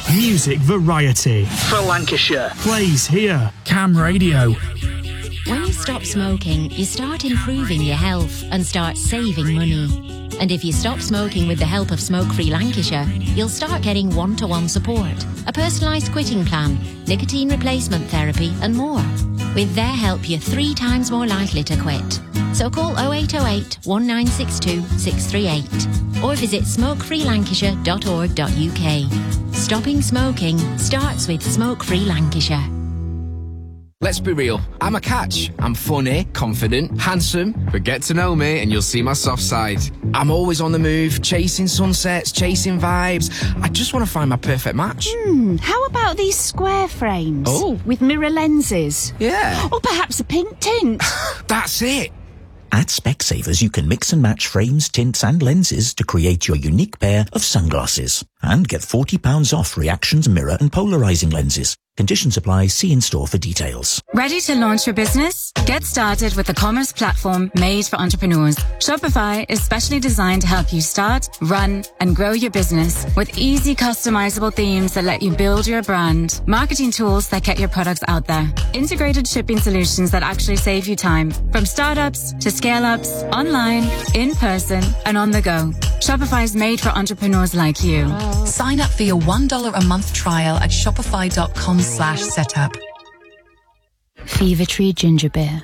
Music variety. For Lancashire. Plays here. Cam Radio. When you stop smoking, you start improving your health and start saving money. And if you stop smoking with the help of Smoke Free Lancashire, you'll start getting one-to-one support, a personalised quitting plan, nicotine replacement therapy and more. With their help, you're 3 times more likely to quit. So call 0808 1962 638 or visit smokefreelancashire.org.uk. Stopping smoking starts with Smoke Free Lancashire. Let's be real, I'm a catch. I'm funny, confident, handsome, but get to know me and you'll see my soft side. I'm always on the move, chasing sunsets, chasing vibes. I just want to find my perfect match. How about these square frames? Oh. With mirror lenses? Yeah. Or perhaps a pink tint? That's it. At Specsavers, you can mix and match frames, tints and lenses to create your unique pair of sunglasses. And get £40 off Reactions mirror and polarizing lenses. Conditions apply. See in store for details. Ready to launch your business? Get started with a commerce platform made for entrepreneurs. Shopify is specially designed to help you start, run, and grow your business with easy customizable themes that let you build your brand, marketing tools that get your products out there, integrated shipping solutions that actually save you time, from startups to scale-ups, online, in person, and on the go. Shopify is made for entrepreneurs like you. Sign up for your $1 a month trial at shopify.com/setup. Fever Tree Ginger Beer.